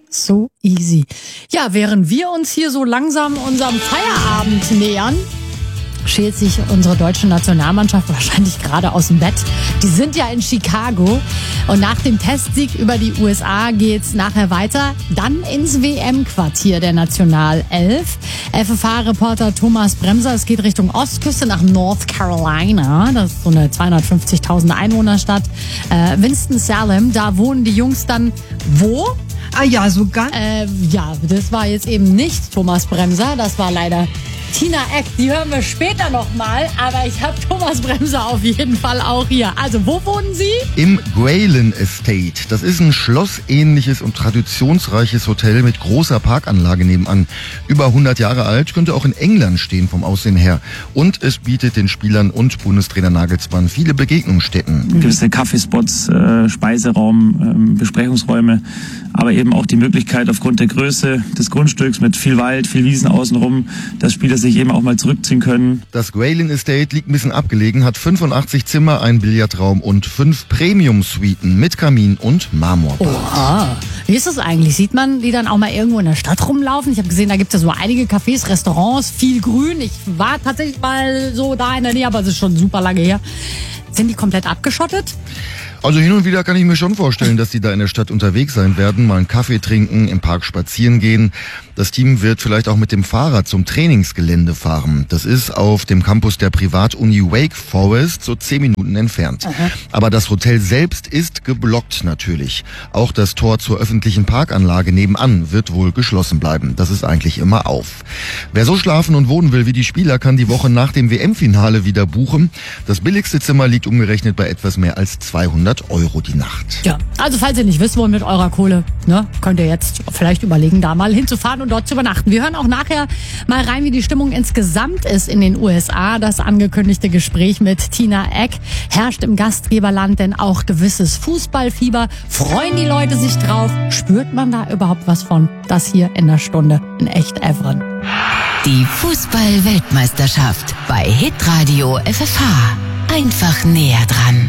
So easy. Ja, während wir uns hier so langsam unserem Feierabend nähern, schält sich unsere deutsche Nationalmannschaft wahrscheinlich gerade aus dem Bett. Die sind ja in Chicago und nach dem Testsieg über die USA geht's nachher weiter, dann ins WM-Quartier der Nationalelf. FFH-Reporter Thomas Bremser, es geht Richtung Ostküste nach North Carolina. Das ist so eine 250.000 Einwohnerstadt. Winston-Salem, da wohnen die Jungs dann wo? Ah ja, so ganz. Ja, das war jetzt eben nicht Thomas Bremser, das war leider Tina Eck. Die hören wir später nochmal, aber ich habe Thomas Bremser auf jeden Fall auch hier. Also, wo wohnen Sie? Im Grayling Estate. Das ist ein schlossähnliches und traditionsreiches Hotel mit großer Parkanlage nebenan. Über 100 Jahre alt, könnte auch in England stehen vom Aussehen her. Und es bietet den Spielern und Bundestrainer Nagelsmann viele Begegnungsstätten. Gewisse Kaffeespots, Speiseraum, Besprechungsräume, aber eben auch die Möglichkeit aufgrund der Größe des Grundstücks mit viel Wald, viel Wiesen außenrum, dass Spieler sich eben auch mal zurückziehen können. Das Grayling Estate liegt ein bisschen abgelegen, hat 85 Zimmer, einen Billardraum und 5 Premium-Suiten mit Kamin und Marmorbad. Oha. Wie ist das eigentlich? Sieht man die dann auch mal irgendwo in der Stadt rumlaufen? Ich habe gesehen, da gibt es ja so einige Cafés, Restaurants, viel Grün. Ich war tatsächlich mal so da in der Nähe, aber es ist schon super lange her. Sind die komplett abgeschottet? Also hin und wieder kann ich mir schon vorstellen, dass die da in der Stadt unterwegs sein werden, mal einen Kaffee trinken, im Park spazieren gehen. Das Team wird vielleicht auch mit dem Fahrrad zum Trainingsgelände fahren. Das ist auf dem Campus der Privatuni Wake Forest, so 10 Minuten entfernt. Aha. Aber das Hotel selbst ist geblockt natürlich. Auch das Tor zur öffentlichen Parkanlage nebenan wird wohl geschlossen bleiben. Das ist eigentlich immer auf. Wer so schlafen und wohnen will wie die Spieler, kann die Woche nach dem WM-Finale wieder buchen. Das billigste Zimmer liegt umgerechnet bei etwas mehr als 200 € die Nacht. Ja, also falls ihr nicht wisst, wo mit eurer Kohle, ne, könnt ihr jetzt vielleicht überlegen, da mal hinzufahren und dort zu übernachten. Wir hören auch nachher mal rein, wie die Stimmung insgesamt ist in den USA. Das angekündigte Gespräch mit Tina Eck herrscht im Gastgeberland denn auch gewisses Fußballfieber. Freuen die Leute sich drauf? Spürt man da überhaupt was von? Das hier in der Stunde in Echt Evren. Die Fußball-Weltmeisterschaft bei Hitradio FFH. Einfach näher dran.